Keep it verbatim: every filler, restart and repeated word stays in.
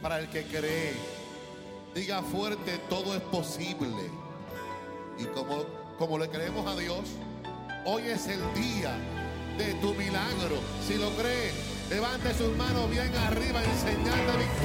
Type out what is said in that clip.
para el que cree. Diga fuerte, todo es posible. Y como, como le creemos a Dios, hoy es el día de tu milagro. Si lo cree, levante sus manos bien arriba en señal de victoria.